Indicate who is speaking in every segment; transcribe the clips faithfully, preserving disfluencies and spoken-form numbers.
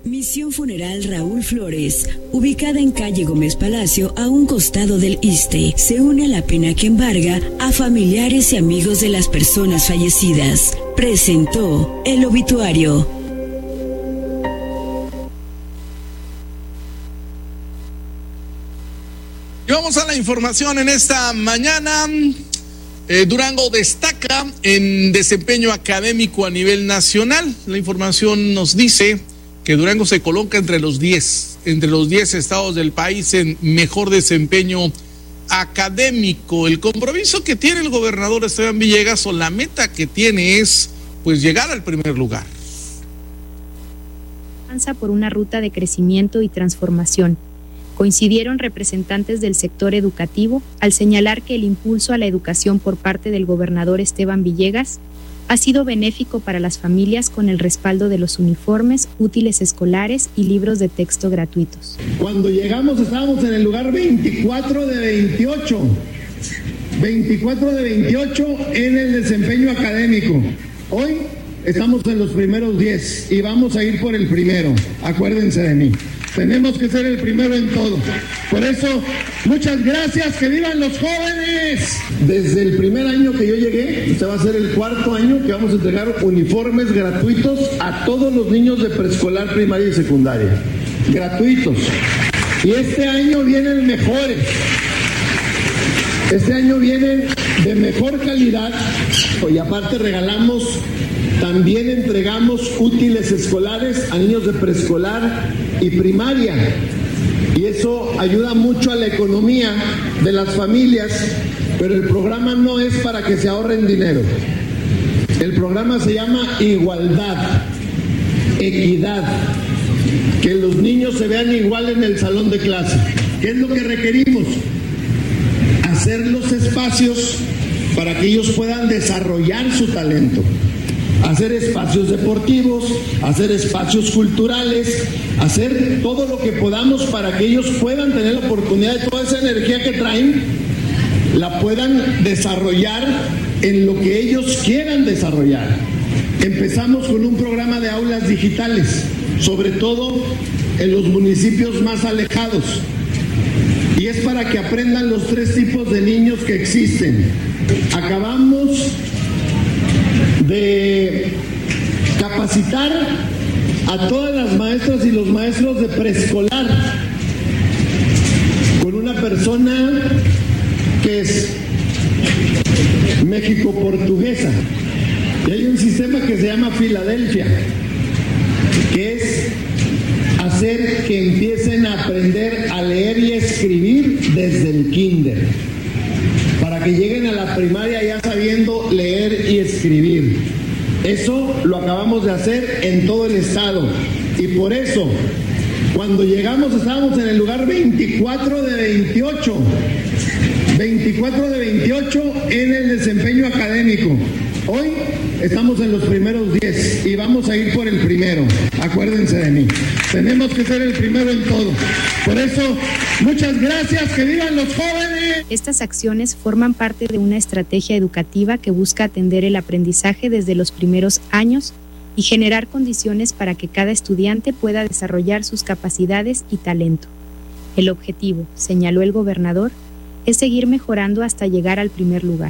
Speaker 1: Misión Funeral Raúl Flores, ubicada en calle Gómez Palacio, a un costado del Iste, se une a la pena que embarga a familiares y amigos de las personas fallecidas. Presentó el obituario.
Speaker 2: Y vamos a la información en esta mañana. Eh, Durango destaca en desempeño académico a nivel nacional. La información nos dice que Durango se coloca entre los diez, entre los diez estados del país en mejor desempeño académico. El compromiso que tiene el gobernador Esteban Villegas, o la meta que tiene, es pues llegar al primer lugar.
Speaker 3: Avanza por una ruta de crecimiento y transformación. Coincidieron representantes del sector educativo al señalar que el impulso a la educación por parte del gobernador Esteban Villegas ha sido benéfico para las familias con el respaldo de los uniformes, útiles escolares y libros de texto gratuitos.
Speaker 4: Cuando llegamos estábamos en el lugar veinticuatro de veintiocho. veinticuatro de veintiocho en el desempeño académico. Hoy estamos en los primeros diez y vamos a ir por el primero. Acuérdense de mí. Tenemos que ser el primero en todo. Por eso, muchas gracias, que vivan los jóvenes. Desde el primer año que yo llegué, este va a ser el cuarto año que vamos a entregar uniformes gratuitos a todos los niños de preescolar, primaria y secundaria. Gratuitos. Y este año vienen mejores. Este año vienen de mejor calidad. Y aparte regalamos, también entregamos útiles escolares a niños de preescolar y primaria, y eso ayuda mucho a la economía de las familias, pero el programa no es para que se ahorren dinero. El programa se llama igualdad, equidad, que los niños se vean igual en el salón de clase. ¿Qué es lo que requerimos? Hacer los espacios para que ellos puedan desarrollar su talento. Hacer espacios deportivos, hacer espacios culturales, hacer todo lo que podamos para que ellos puedan tener la oportunidad de toda esa energía que traen, la puedan desarrollar en lo que ellos quieran desarrollar. Empezamos con un programa de aulas digitales, sobre todo en los municipios más alejados, y es para que aprendan los tres tipos de niños que existen. Acabamos de capacitar a todas las maestras y los maestros de preescolar con una persona que es México-portuguesa. Y hay un sistema que se llama Filadelfia, que es hacer que empiecen a aprender a leer y escribir desde el kinder, para que lleguen a la primaria ya sabiendo leer y escribir. Eso lo acabamos de hacer en todo el estado, y por eso cuando llegamos estábamos en el lugar veinticuatro de veintiocho. veinticuatro de veintiocho en el desempeño académico. Hoy estamos en los primeros diez y vamos a ir por el primero. Acuérdense de mí. Tenemos que ser el primero en todo. Por eso, muchas gracias, que vivan los jóvenes.
Speaker 3: Estas acciones forman parte de una estrategia educativa que busca atender el aprendizaje desde los primeros años y generar condiciones para que cada estudiante pueda desarrollar sus capacidades y talento. El objetivo, señaló el gobernador, es seguir mejorando hasta llegar al primer lugar.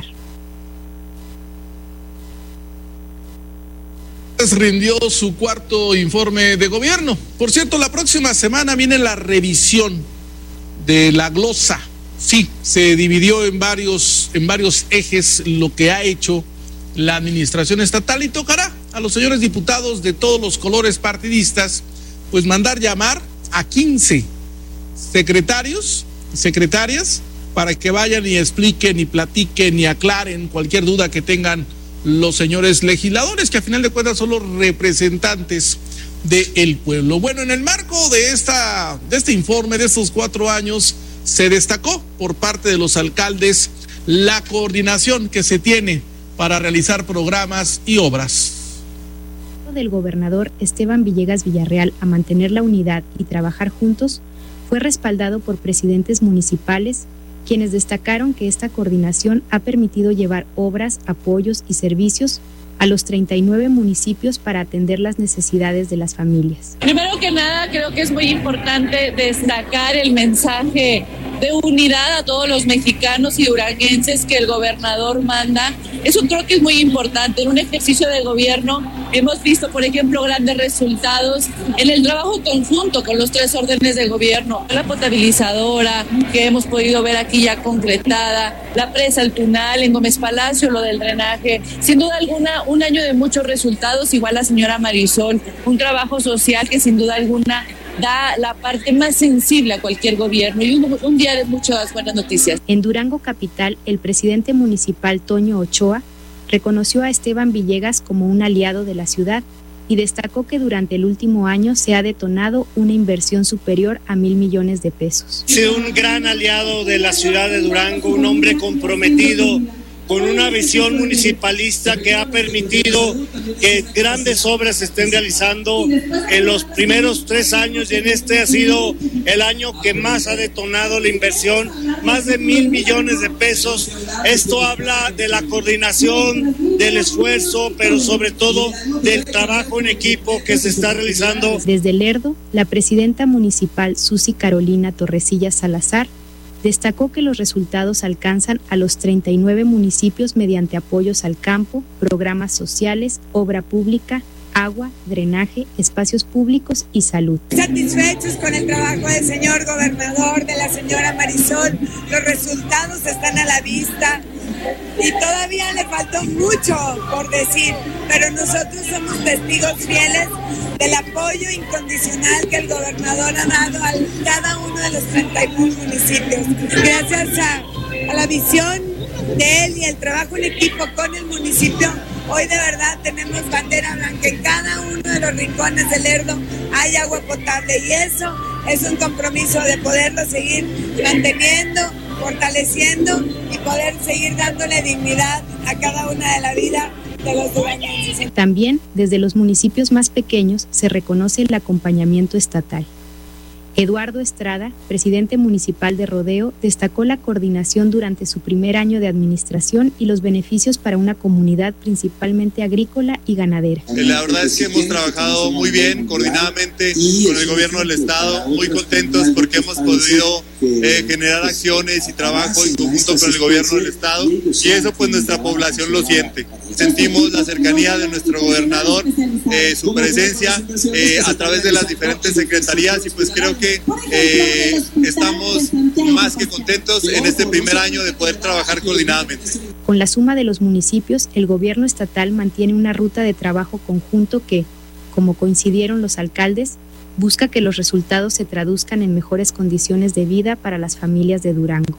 Speaker 2: Rindió su cuarto informe de gobierno. Por cierto, la próxima semana viene la revisión de la glosa. Sí, se dividió en varios, en varios ejes lo que ha hecho la administración estatal, y tocará a los señores diputados de todos los colores partidistas pues mandar llamar a quince secretarios, secretarias, para que vayan y expliquen y platiquen y aclaren cualquier duda que tengan los señores legisladores, que a final de cuentas son los representantes del pueblo. Bueno, en el marco de esta, de este informe de estos cuatro años, se destacó por parte de los alcaldes la coordinación que se tiene para realizar programas y obras.
Speaker 3: Del gobernador Esteban Villegas Villarreal a mantener la unidad y trabajar juntos fue respaldado por presidentes municipales, quienes destacaron que esta coordinación ha permitido llevar obras, apoyos y servicios a los treinta y nueve municipios para atender las necesidades de las familias.
Speaker 5: Primero que nada, creo que es muy importante destacar el mensaje de unidad a todos los mexicanos y duranguenses que el gobernador manda. Eso creo que es muy importante. En un ejercicio de gobierno hemos visto, por ejemplo, grandes resultados en el trabajo conjunto con los tres órdenes de gobierno. La potabilizadora, que hemos podido ver aquí ya concretada, la presa, el Tunal, en Gómez Palacio, lo del drenaje. Sin duda alguna, un año de muchos resultados, igual la señora Marisol, un trabajo social que sin duda alguna da la parte más sensible a cualquier gobierno y un, un día de muchas buenas noticias.
Speaker 3: En Durango capital, el presidente municipal Toño Ochoa reconoció a Esteban Villegas como un aliado de la ciudad y destacó que durante el último año se ha detonado una inversión superior a mil millones de pesos.
Speaker 6: Ha sido un gran aliado de la ciudad de Durango, un hombre comprometido con una visión municipalista que ha permitido que grandes obras se estén realizando en los primeros tres años y en este ha sido el año que más ha detonado la inversión, más de mil millones de pesos. Esto habla de la coordinación, del esfuerzo, pero sobre todo del trabajo en equipo que se está realizando.
Speaker 3: Desde Lerdo, la presidenta municipal Susi Carolina Torrecillas Salazar destacó que los resultados alcanzan a los treinta y nueve municipios mediante apoyos al campo, programas sociales, obra pública, agua, drenaje, espacios públicos y salud.
Speaker 7: Satisfechos con el trabajo del señor gobernador, de la señora Marisol, los resultados están a la vista y todavía le faltó mucho por decir, pero nosotros somos testigos fieles del apoyo incondicional que el gobernador ha dado a cada uno de los treinta y nueve municipios. Gracias a, a la visión de él y el trabajo en equipo con el municipio, hoy de verdad tenemos bandera blanca. En cada uno de los rincones del Lerdo hay agua potable y eso es un compromiso de poderlo seguir manteniendo, fortaleciendo y poder seguir dándole dignidad a cada una de la vida de los duranguenses.
Speaker 3: También desde los municipios más pequeños se reconoce el acompañamiento estatal. Eduardo Estrada, presidente municipal de Rodeo, destacó la coordinación durante su primer año de administración y los beneficios para una comunidad principalmente agrícola y ganadera.
Speaker 8: La verdad es que hemos trabajado muy bien, coordinadamente con el gobierno del estado, muy contentos porque hemos podido eh, generar acciones y trabajo en conjunto con el gobierno del estado y eso pues nuestra población lo siente. Sentimos la cercanía de nuestro gobernador, eh, su presencia eh, a través de las diferentes secretarías y pues creo que Eh, estamos más que contentos en este primer año de poder trabajar coordinadamente.
Speaker 3: Con la suma de los municipios, el gobierno estatal mantiene una ruta de trabajo conjunto que, como coincidieron los alcaldes, busca que los resultados se traduzcan en mejores condiciones de vida para las familias de Durango.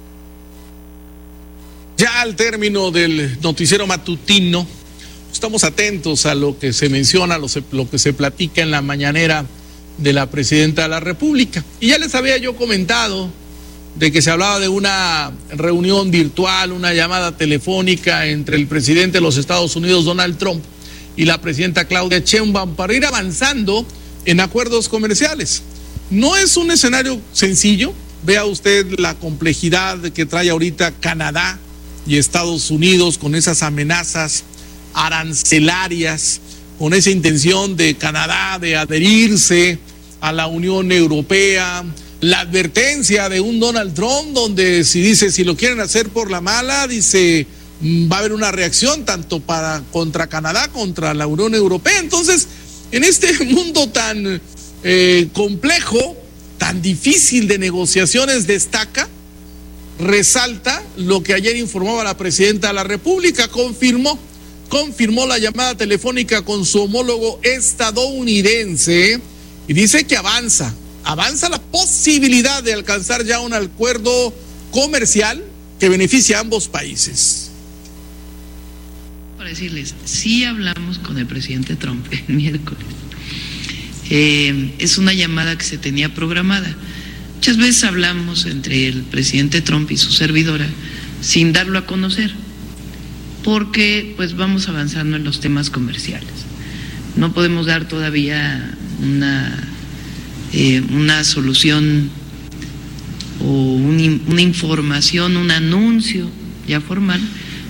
Speaker 2: Ya al término del noticiero matutino, estamos atentos a lo que se menciona, lo, se, lo que se platica en la mañanera de la presidenta de la República. Y ya les había yo comentado de que se hablaba de una reunión virtual, una llamada telefónica entre el presidente de los Estados Unidos, Donald Trump, y la presidenta Claudia Sheinbaum para ir avanzando en acuerdos comerciales. No es un escenario sencillo. Vea usted la complejidad que trae ahorita Canadá y Estados Unidos con esas amenazas arancelarias, con esa intención de Canadá de adherirse a la Unión Europea, la advertencia de un Donald Trump donde si dice si lo quieren hacer por la mala, dice va a haber una reacción tanto para contra Canadá, contra la Unión Europea. Entonces, en este mundo tan eh, complejo, tan difícil de negociaciones, destaca, resalta lo que ayer informaba la presidenta de la República, confirmó confirmó la llamada telefónica con su homólogo estadounidense y dice que avanza, avanza la posibilidad de alcanzar ya un acuerdo comercial que beneficie a ambos países.
Speaker 9: Para decirles, sí hablamos con el presidente Trump el miércoles. Eh, es una llamada que se tenía programada. Muchas veces hablamos entre el presidente Trump y su servidora sin darlo a conocer, porque pues vamos avanzando en los temas comerciales. No podemos dar todavía una, eh, una solución o un, una información, un anuncio ya formal,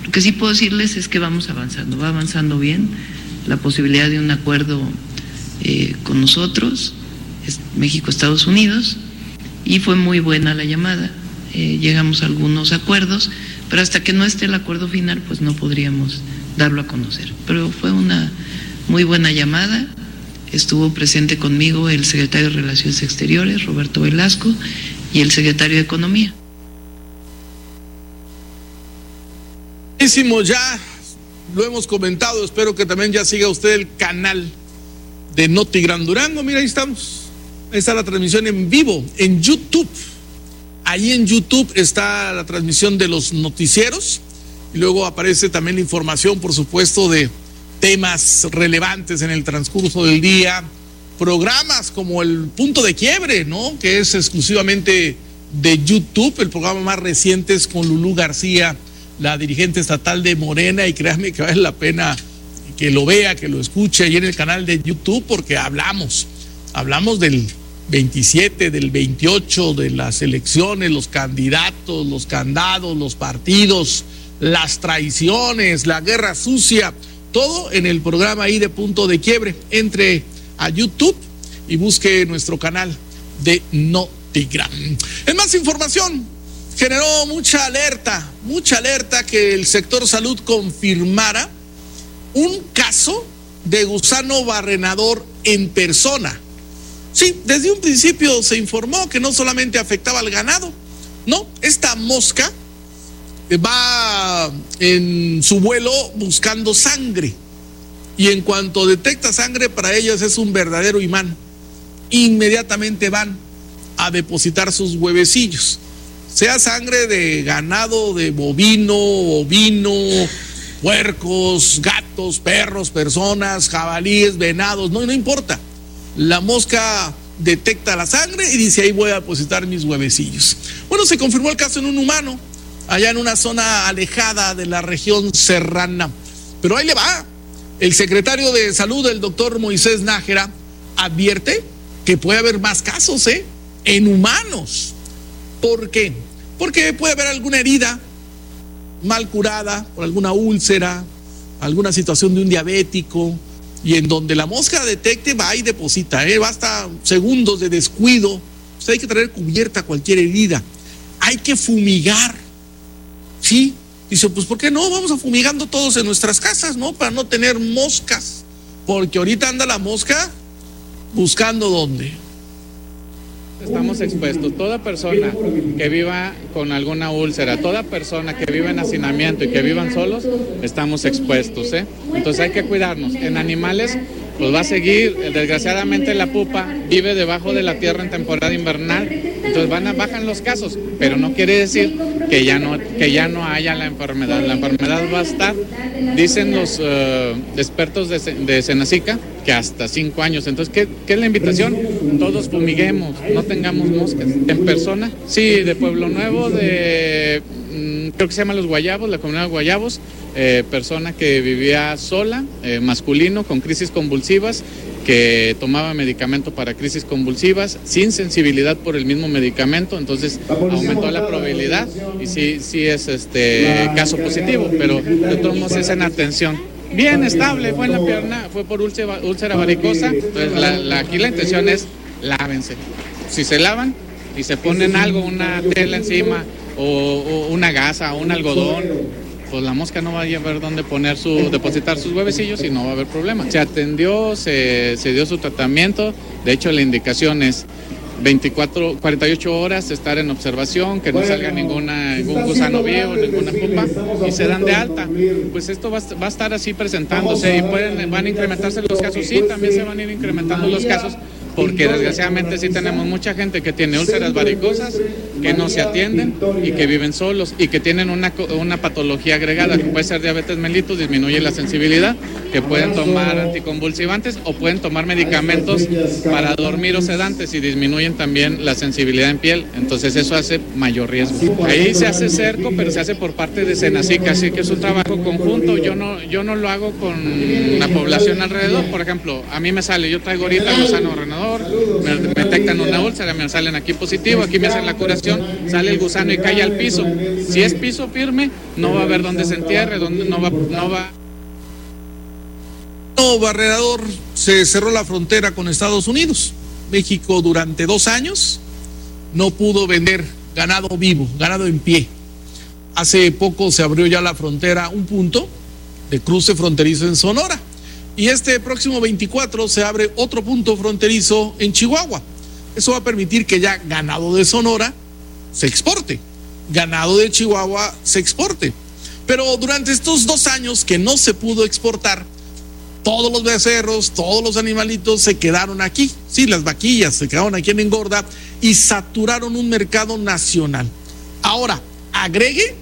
Speaker 9: Lo que sí puedo decirles es que vamos avanzando, va avanzando bien la posibilidad de un acuerdo eh, con nosotros, es México, Estados Unidos, y fue muy buena la llamada, eh, llegamos a algunos acuerdos, pero hasta que no esté el acuerdo final, pues no podríamos darlo a conocer. Pero fue una muy buena llamada, estuvo presente conmigo el secretario de Relaciones Exteriores, Roberto Velasco, y el secretario de Economía.
Speaker 2: Ya lo hemos comentado, espero que también ya siga usted el canal de Noti Gran Durango. Mira, ahí estamos, ahí está la transmisión en vivo, en YouTube. Ahí en YouTube está la transmisión de los noticieros y luego aparece también la información, por supuesto, de temas relevantes en el transcurso del día, programas como el Punto de Quiebre, ¿no?, que es exclusivamente de YouTube. El programa más reciente es con Lulú García, la dirigente estatal de Morena, y créanme que vale la pena que lo vea, que lo escuche ahí en el canal de YouTube, porque hablamos, hablamos del veintisiete, del veintiocho, de las elecciones, los candidatos, los candados, los partidos, las traiciones, la guerra sucia, todo en el programa ahí de Punto de Quiebre. Entre a YouTube y busque nuestro canal de Notigram. En más información, generó mucha alerta, mucha alerta que el sector salud confirmara un caso de gusano barrenador en persona. Sí, desde un principio se informó que no solamente afectaba al ganado, no, esta mosca va en su vuelo buscando sangre, y en cuanto detecta sangre, para ellas es un verdadero imán. Inmediatamente van a depositar sus huevecillos, sea sangre de ganado, de bovino, ovino, puercos, gatos, perros, personas, jabalíes, venados, no, no importa. La mosca detecta la sangre y dice: ahí voy a depositar mis huevecillos. Bueno, se confirmó el caso en un humano, allá en una zona alejada de la región serrana. Pero ahí le va. El secretario de Salud, el doctor Moisés Nájera, advierte que puede haber más casos, ¿eh?, en humanos. ¿Por qué? Porque puede haber alguna herida mal curada por alguna úlcera, alguna situación de un diabético, y en donde la mosca detecte, va y deposita, ¿eh? Basta segundos de descuido. Pues hay que traer cubierta cualquier herida. Hay que fumigar. ¿Sí? Dice, pues ¿por qué no? Vamos a fumigando todos en nuestras casas, ¿no? Para no tener moscas. Porque ahorita anda la mosca buscando dónde.
Speaker 10: Estamos expuestos. Toda persona que viva con alguna úlcera, toda persona que viva en hacinamiento y que vivan solos, estamos expuestos, ¿eh? Entonces hay que cuidarnos. En animales, pues va a seguir, desgraciadamente la pupa vive debajo de la tierra en temporada invernal, entonces van a, bajan los casos, pero no quiere decir que ya no, que ya no haya la enfermedad. La enfermedad va a estar, dicen los uh, expertos de, de Senacica, que hasta cinco años. Entonces, ¿qué, ¿qué es la invitación? Todos fumiguemos, no tengamos moscas. En persona, sí, de Pueblo Nuevo, de mmm, creo que se llama Los Guayabos, la comunidad de Guayabos, eh, persona que vivía sola, eh, masculino, con crisis convulsivas, que tomaba medicamento para crisis convulsivas, sin sensibilidad por el mismo medicamento, entonces aumentó la probabilidad y sí, sí es este caso positivo, pero de todos modos es en atención. Bien estable, fue en la pierna, fue por úlcera, úlcera varicosa. Entonces la, la, aquí la intención es lávense. Si se lavan y se ponen algo, una tela encima o, o una gasa o un algodón, pues la mosca no va a ver dónde poner su, depositar sus huevecillos y no va a haber problema. Se atendió, se, se dio su tratamiento, de hecho la indicación es veinticuatro, cuarenta y ocho horas estar en observación, que no salga ninguna, ningún gusano vivo, ninguna pupa, y se dan de alta. Pues esto va, va a estar así presentándose y pueden, van a incrementarse los casos, sí, también se van a ir incrementando los casos, porque desgraciadamente sí tenemos mucha gente que tiene úlceras varicosas, que no se atienden y que viven solos y que tienen una, una patología agregada, que puede ser diabetes mellitus, disminuye la sensibilidad, que pueden tomar anticonvulsivantes o pueden tomar medicamentos para dormir o sedantes y disminuyen también la sensibilidad en piel, entonces eso hace mayor riesgo. Ahí se hace cerco, pero se hace por parte de Senacica, así que es un trabajo conjunto. Yo no, yo no lo hago con la población alrededor. Por ejemplo, a mí me sale, yo traigo ahorita gusano barrenador, doctor, me, me detectan una úlcera, me salen aquí positivo, aquí me hacen la curación, sale el gusano y cae al piso. Si es piso firme, no va a haber dónde se entierre, donde no va, no va.
Speaker 2: No, Barredador, se cerró la frontera con Estados Unidos. México durante dos años no pudo vender ganado vivo, ganado en pie. Hace poco se abrió ya la frontera, un punto de cruce fronterizo en Sonora. Y este próximo veinticuatro se abre otro punto fronterizo en Chihuahua. Eso va a permitir que ya ganado de Sonora se exporte, ganado de Chihuahua se exporte. Pero durante estos dos años que no se pudo exportar, todos los becerros, todos los animalitos se quedaron aquí. Sí, las vaquillas se quedaron aquí en engorda y saturaron un mercado nacional. Ahora, agregue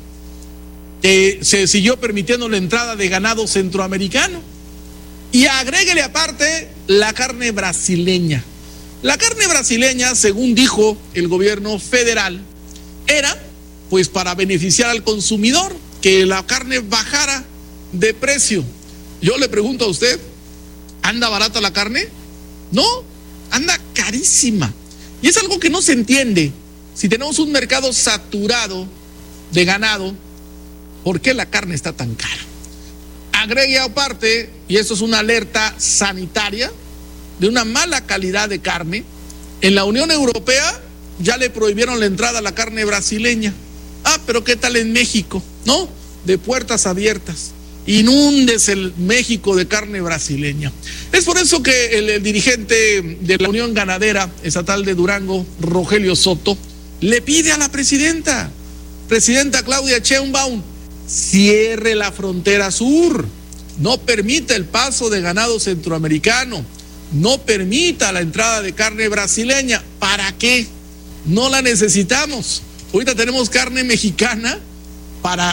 Speaker 2: que se siguió permitiendo la entrada de ganado centroamericano y agréguele aparte la carne brasileña. La carne brasileña, según dijo el gobierno federal, era pues para beneficiar al consumidor, que la carne bajara de precio. Yo le pregunto a usted, ¿anda barata la carne? No, anda carísima. Y es algo que no se entiende. Si tenemos un mercado saturado de ganado, ¿por qué la carne está tan cara? Agregue aparte, y esto es una alerta sanitaria, de una mala calidad de carne. En la Unión Europea ya le prohibieron la entrada a la carne brasileña. Ah, pero ¿qué tal en México? ¿No? De puertas abiertas. Inúndese el México de carne brasileña. Es por eso que el, el dirigente de la Unión Ganadera Estatal de Durango, Rogelio Soto, le pide a la presidenta, presidenta Claudia Sheinbaum, cierre la frontera sur, no permita el paso de ganado centroamericano, no permita la entrada de carne brasileña. ¿Para qué? No la necesitamos. Ahorita tenemos carne mexicana para,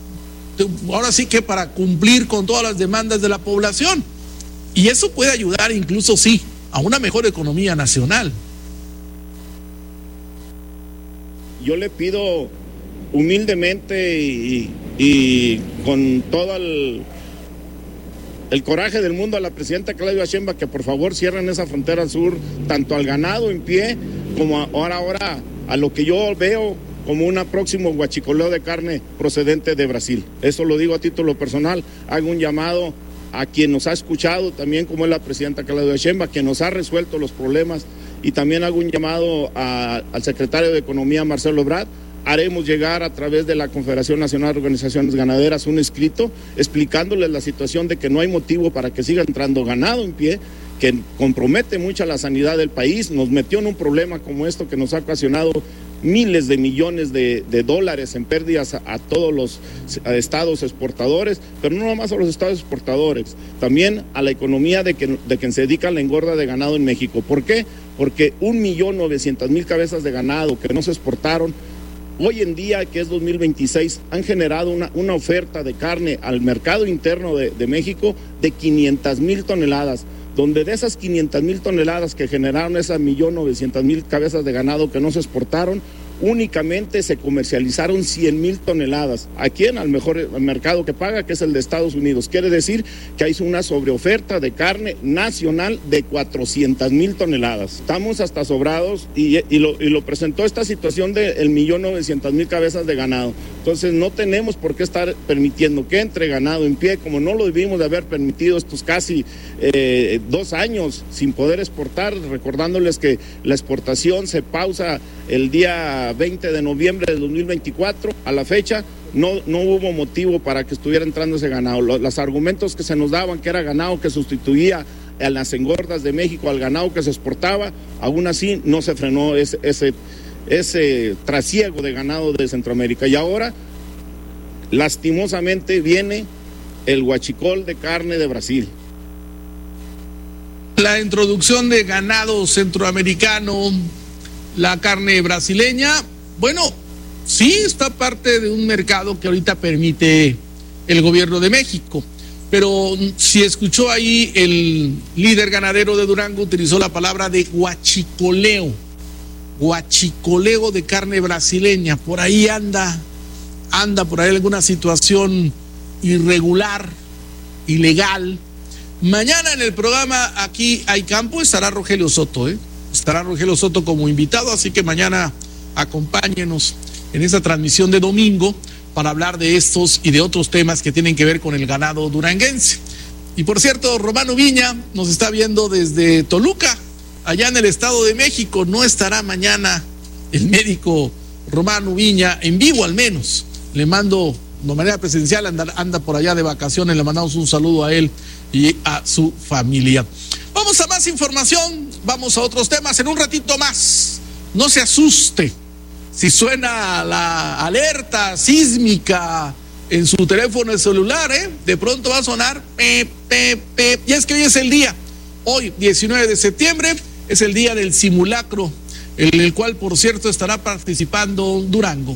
Speaker 2: ahora sí que para cumplir con todas las demandas de la población. Y eso puede ayudar incluso, sí, a una mejor economía nacional.
Speaker 11: Yo le pido humildemente y, y con todo el, el coraje del mundo a la presidenta Claudia Sheinbaum que por favor cierren esa frontera sur, tanto al ganado en pie como ahora, ahora a lo que yo veo como un próximo huachicoleo de carne procedente de Brasil. Eso lo digo a título personal. Hago un llamado a quien nos ha escuchado, también como es la presidenta Claudia Sheinbaum, quien nos ha resuelto los problemas, y también hago un llamado a, al secretario de Economía, Marcelo Ebrard. Haremos llegar a través de la Confederación Nacional de Organizaciones Ganaderas un escrito explicándoles la situación de que no hay motivo para que siga entrando ganado en pie, que compromete mucho a la sanidad del país, nos metió en un problema como esto que nos ha ocasionado miles de millones de, de dólares en pérdidas a, a todos los a estados exportadores, pero no nomás a los estados exportadores, también a la economía de, que, de quien se dedica a la engorda de ganado en México. ¿Por qué? Porque un millón novecientas mil cabezas de ganado que no se exportaron, hoy en día, que es dos mil veintiséis, han generado una, una oferta de carne al mercado interno de, de México de quinientas mil toneladas, donde de esas quinientas mil toneladas que generaron esas millón novecientas mil cabezas de ganado que no se exportaron, únicamente se comercializaron cien mil toneladas. ¿A quién? Al mejor mercado que paga, que es el de Estados Unidos. Quiere decir que hay una sobreoferta de carne nacional de cuatrocientas mil toneladas. Estamos hasta sobrados y, y, lo, y lo presentó esta situación del millón novecientas mil cabezas de ganado. Entonces no tenemos por qué estar permitiendo que entre ganado en pie, como no lo debimos de haber permitido estos casi eh, dos años sin poder exportar, recordándoles que la exportación se pausa el día veinte de noviembre de dos mil veinticuatro, a la fecha no, no hubo motivo para que estuviera entrando ese ganado. Los, los argumentos que se nos daban, que era ganado que sustituía a las engordas de México, al ganado que se exportaba, aún así no se frenó ese, ese, ese trasiego de ganado de Centroamérica. Y ahora, lastimosamente, viene el huachicol de carne de Brasil.
Speaker 2: La introducción de ganado centroamericano, la carne brasileña, bueno, sí está parte de un mercado que ahorita permite el gobierno de México, pero si escuchó ahí, el líder ganadero de Durango utilizó la palabra de huachicoleo, huachicoleo de carne brasileña. Por ahí anda, anda por ahí alguna situación irregular, ilegal, Mañana en el programa Aquí hay campo estará Rogelio Soto, ¿eh? Estará Rogelio Soto como invitado, así que mañana acompáñenos en esta transmisión de domingo para hablar de estos y de otros temas que tienen que ver con el ganado duranguense. Y por cierto, Romano Viña nos está viendo desde Toluca, allá en el Estado de México. No estará mañana el médico Romano Viña en vivo, al menos. Le mando de manera presencial, anda, anda por allá de vacaciones, le mandamos un saludo a él y a su familia. Vamos a más información, vamos a otros temas en un ratito más. No se asuste si suena la alerta sísmica en su teléfono celular, ¿eh? De pronto va a sonar pe, pe, pe. Y es que hoy es el día, hoy diecinueve de septiembre, es el día del simulacro, en el cual, por cierto, estará participando Durango.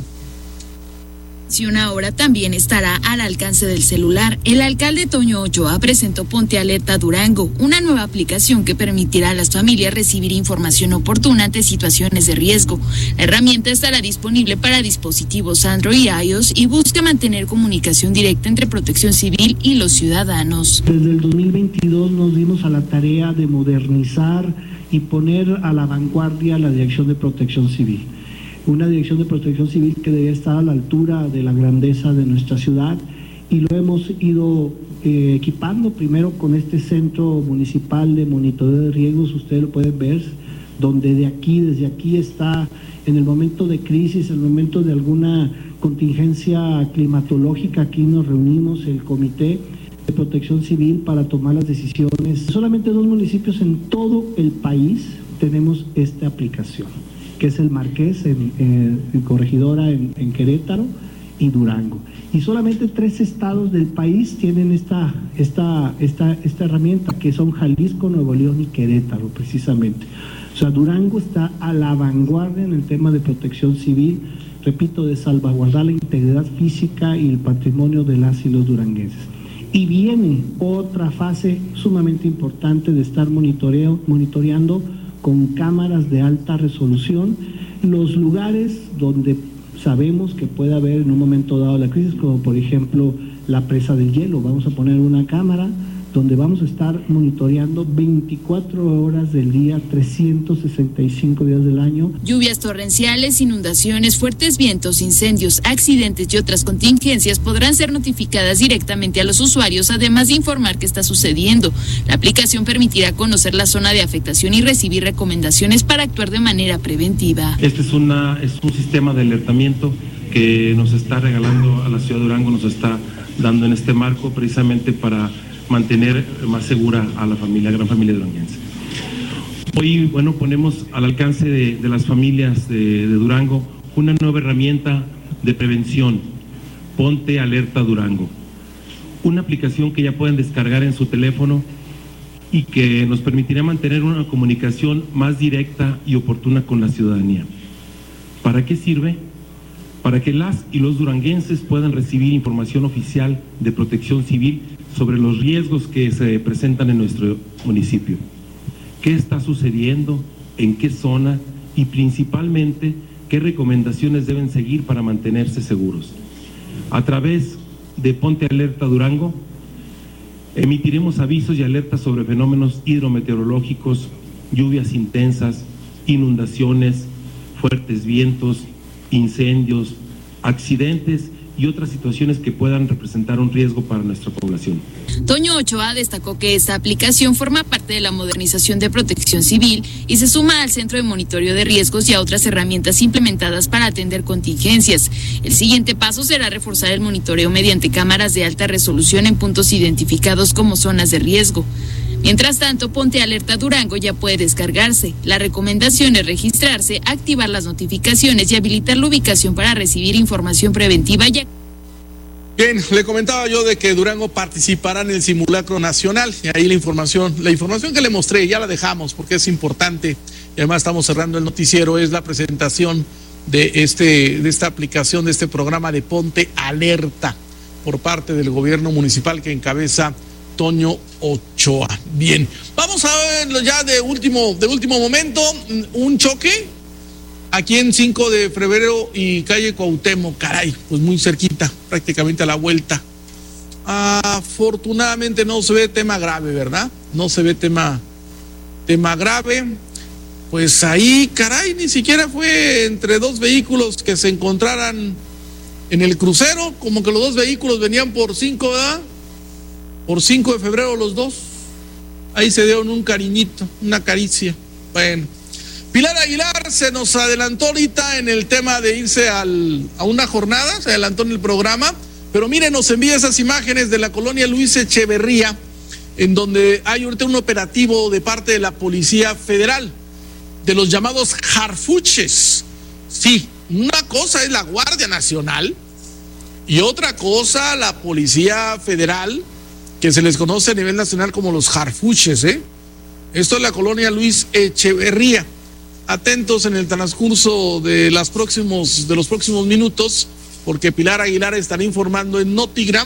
Speaker 12: Ahora también estará al alcance del celular. El alcalde Toño Ochoa presentó Ponte Alerta Durango, una nueva aplicación que permitirá a las familias recibir información oportuna ante situaciones de riesgo. La herramienta estará disponible para dispositivos Android y iOS y busca mantener comunicación directa entre Protección Civil y los ciudadanos.
Speaker 13: Desde el dos mil veintidós nos dimos a la tarea de modernizar y poner a la vanguardia la Dirección de Protección Civil. Una dirección de protección civil que debe estar a la altura de la grandeza de nuestra ciudad, y lo hemos ido eh, equipando primero con este centro municipal de monitoreo de riesgos. Ustedes lo pueden ver, donde de aquí, desde aquí está en el momento de crisis, en el momento de alguna contingencia climatológica, aquí nos reunimos el comité de protección civil para tomar las decisiones. Solamente dos municipios en todo el país tenemos esta aplicación, que es el Marqués en, en, en Corregidora en, en Querétaro y Durango. Y solamente tres estados del país tienen esta, esta, esta, esta herramienta, que son Jalisco, Nuevo León y Querétaro, precisamente. O sea, Durango está a la vanguardia en el tema de protección civil, repito, de salvaguardar la integridad física y el patrimonio de las y los duranguenses. Y viene otra fase sumamente importante de estar monitoreo, monitoreando con cámaras de alta resolución los lugares donde sabemos que puede haber en un momento dado la crisis, como por ejemplo la presa del hielo. Vamos a poner una cámara donde vamos a estar monitoreando veinticuatro horas del día, trescientos sesenta y cinco días del año.
Speaker 12: Lluvias torrenciales, inundaciones, fuertes vientos, incendios, accidentes y otras contingencias podrán ser notificadas directamente a los usuarios, además de informar qué está sucediendo. La aplicación permitirá conocer la zona de afectación y recibir recomendaciones para actuar de manera preventiva.
Speaker 14: Este es, una, es un sistema de alertamiento que nos está regalando a la ciudad de Durango, nos está dando en este marco precisamente para mantener más segura a la familia, gran familia duranguense. Hoy, bueno, ponemos al alcance de, de las familias de, de Durango una nueva herramienta de prevención, Ponte Alerta Durango. Una aplicación que ya pueden descargar en su teléfono y que nos permitirá mantener una comunicación más directa y oportuna con la ciudadanía. ¿Para qué sirve? Para que las y los duranguenses puedan recibir información oficial de protección civil sobre los riesgos que se presentan en nuestro municipio. ¿Qué está sucediendo? ¿En qué zona? Y principalmente, ¿qué recomendaciones deben seguir para mantenerse seguros? A través de Ponte Alerta Durango, emitiremos avisos y alertas sobre fenómenos hidrometeorológicos, lluvias intensas, inundaciones, fuertes vientos, incendios, accidentes y otras situaciones que puedan representar un riesgo para nuestra población.
Speaker 12: Toño Ochoa destacó que esta aplicación forma parte de la modernización de protección civil y se suma al Centro de Monitoreo de Riesgos y a otras herramientas implementadas para atender contingencias. El siguiente paso será reforzar el monitoreo mediante cámaras de alta resolución en puntos identificados como zonas de riesgo. Mientras tanto, Ponte Alerta Durango ya puede descargarse. La recomendación es registrarse, activar las notificaciones y habilitar la ubicación para recibir información preventiva. Ya...
Speaker 2: Bien, le comentaba yo de que Durango participará en el simulacro nacional, y ahí la información, la información que le mostré, ya la dejamos porque es importante, y además estamos cerrando el noticiero, es la presentación de, este, de esta aplicación, de este programa de Ponte Alerta por parte del gobierno municipal que encabeza Toño Ochoa. Bien, vamos a verlo ya de último, de último momento, un choque aquí en cinco de febrero y calle Cuauhtémoc, caray, pues muy cerquita, prácticamente a la vuelta Afortunadamente no se ve tema grave, ¿verdad? No se ve tema, tema grave. Pues ahí, caray, ni siquiera fue entre dos vehículos que se encontraran en el crucero, como que los dos vehículos venían por cinco, ¿verdad? Por cinco de febrero los dos. Ahí se dieron un cariñito, una caricia. Bueno, Pilar Aguilar se nos adelantó ahorita en el tema de irse al, a una jornada, se adelantó en el programa, pero miren, nos envía esas imágenes de la colonia Luis Echeverría, en donde hay ahorita un operativo de parte de la Policía Federal, de los llamados jarfuches. Sí, una cosa es la Guardia Nacional y otra cosa la Policía Federal, que se les conoce a nivel nacional como los jarfuches, ¿eh? Esto es la colonia Luis Echeverría. Atentos en el transcurso de, las próximos, de los próximos minutos, porque Pilar Aguilar estará informando en Notigram,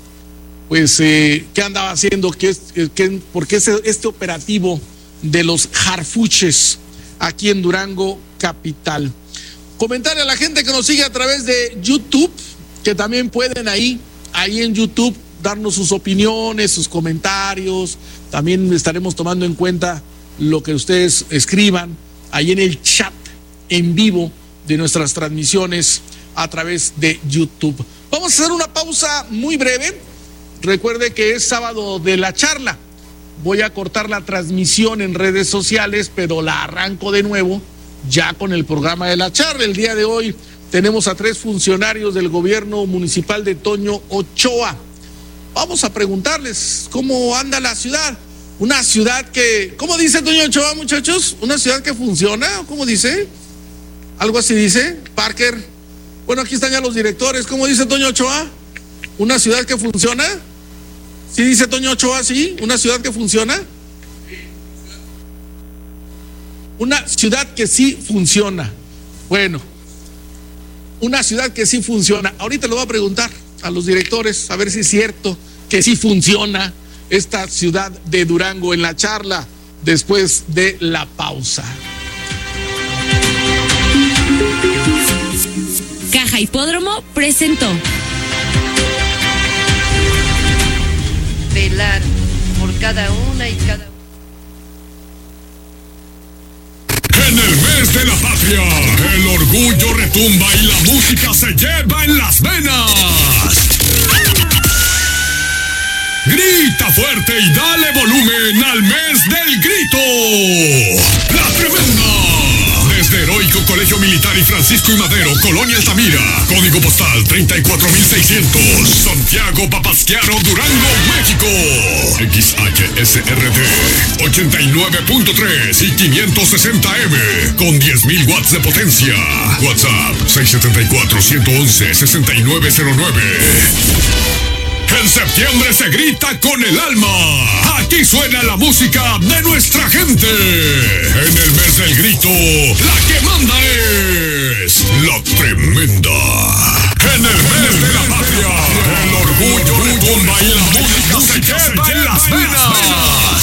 Speaker 2: pues, eh, qué andaba haciendo, qué, qué, por qué este, este operativo de los jarfuches aquí en Durango capital. Comentarle a la gente que nos sigue a través de YouTube, que también pueden ahí, ahí en YouTube, darnos sus opiniones, sus comentarios. También estaremos tomando en cuenta lo que ustedes escriban ahí en el chat en vivo de nuestras transmisiones a través de YouTube. Vamos a hacer una pausa muy breve. Recuerde que es sábado de la charla. Voy a cortar la transmisión en redes sociales, pero la arranco de nuevo ya con el programa de la charla. El día de hoy tenemos a tres funcionarios del gobierno municipal de Toño Ochoa. Vamos a preguntarles cómo anda la ciudad. Una ciudad que, ¿cómo dice Toño Ochoa, muchachos? ¿Una ciudad que funciona? ¿Cómo dice? Algo así dice, Parker. Bueno, aquí están ya los directores. ¿Cómo dice Toño Ochoa? ¿Una ciudad que funciona? ¿Sí dice Toño Ochoa, sí? ¿Una ciudad que funciona? Una ciudad que sí funciona. Bueno, una ciudad que sí funciona. Ahorita le voy a preguntar a los directores a ver si es cierto que sí funciona esta ciudad de Durango en la charla después de la pausa.
Speaker 1: Caja Hipódromo presentó.
Speaker 15: Velar por cada una y cada una.
Speaker 16: En el mes de la patria, el orgullo retumba y la música se lleva en las venas. Grita fuerte y dale volumen al mes del grito. La Tremenda. Desde Heroico Colegio Militar y Francisco y Madero, Colonia Altamira. Código postal treinta y cuatro mil seiscientos. Santiago Papasquiaro, Durango, México. X H S R D ochenta y nueve punto tres y quinientos sesenta M con diez mil watts de potencia. WhatsApp seis siete cuatro, uno uno uno, seis nueve cero nueve. En septiembre se grita con el alma. Aquí suena la música de nuestra gente. En el mes del grito, la que manda es La Tremenda. En el mes de la patria, el orgullo retumba y la música se lleva en las venas.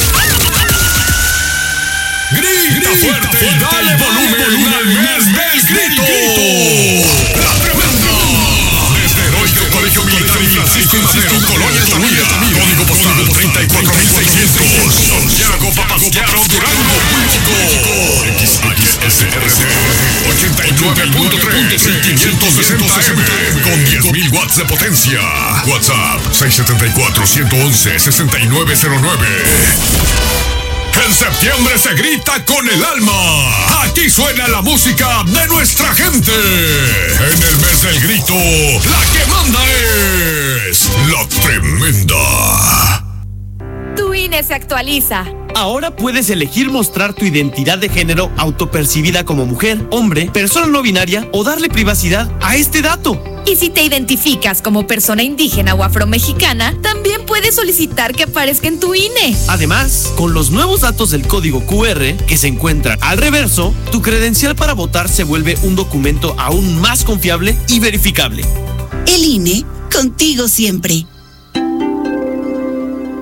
Speaker 16: Grita fuerte y dale volumen al mes del grito. La Tremenda. Desde Heroico Colegio Militar y Francisco y Madero, Colonia Altamira. Código postal treinta y cuatro mil seiscientos. Santiago Papasquiaro, Durango, México. X H S R D ochenta y nueve punto tres y quinientos sesenta M con diez mil watts de potencia. WhatsApp seis siete cuatro, uno uno uno, seis nueve cero nueve. En septiembre se grita con el alma. Aquí suena la música de nuestra gente. En el mes del grito, la que manda es La Tremenda.
Speaker 17: Tu I N E se actualiza.
Speaker 18: Ahora puedes elegir mostrar tu identidad de género autopercibida como mujer, hombre, persona no binaria o darle privacidad a este dato.
Speaker 17: Y si te identificas como persona indígena o afromexicana, también puedes solicitar que aparezca en tu I N E.
Speaker 18: Además, con los nuevos datos del código Q R que se encuentran al reverso, tu credencial para votar se vuelve un documento aún más confiable y verificable.
Speaker 1: El I N E, contigo siempre.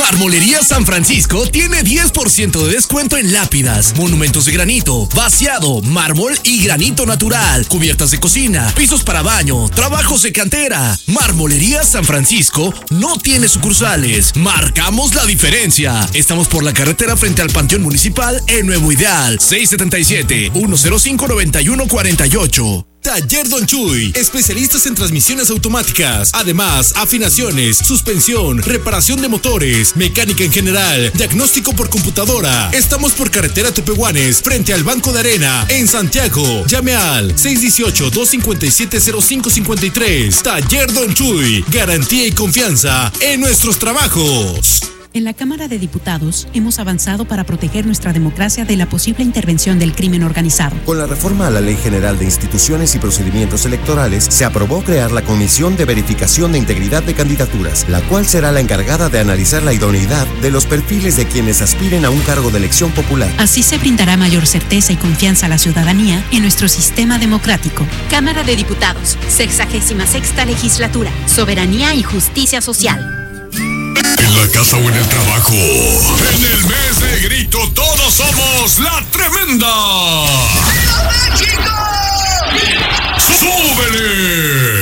Speaker 19: Marmolería San Francisco tiene diez por ciento de descuento en lápidas, monumentos de granito, vaciado, mármol y granito natural, cubiertas de cocina, pisos para baño, trabajos de cantera. Marmolería San Francisco no tiene sucursales. Marcamos la diferencia. Estamos por la carretera frente al Panteón Municipal en Nuevo Ideal. seis siete siete, uno cero cinco, nueve uno cuatro ocho.
Speaker 20: Taller Don Chuy, especialistas en transmisiones automáticas, además afinaciones, suspensión, reparación de motores, mecánica en general, diagnóstico por computadora. Estamos por carretera Tepehuanes, frente al Banco de Arena, en Santiago. Llame al seis uno ocho, dos cinco siete, cero cinco cinco tres. Taller Don Chuy, garantía y confianza en nuestros trabajos.
Speaker 21: En la Cámara de Diputados hemos avanzado para proteger nuestra democracia de la posible intervención del crimen organizado.
Speaker 22: Con la reforma a la Ley General de Instituciones y Procedimientos Electorales, se aprobó crear la Comisión de Verificación de Integridad de Candidaturas, la cual será la encargada de analizar la idoneidad de los perfiles de quienes aspiren a un cargo de elección popular.
Speaker 21: Así se brindará mayor certeza y confianza a la ciudadanía en nuestro sistema democrático.
Speaker 23: Cámara de Diputados, sexagésima sexta legislatura, soberanía y justicia social.
Speaker 16: En la casa o en el trabajo, en el mes de grito todos somos la tremenda. ¡Súbele!